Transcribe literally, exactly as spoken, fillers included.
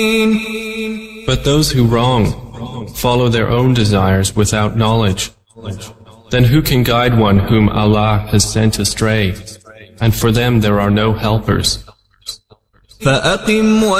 But those who wrong follow their own desires without knowledge. Then who can guide one whom Allah has sent astray? And for them there are no helpers. فأقم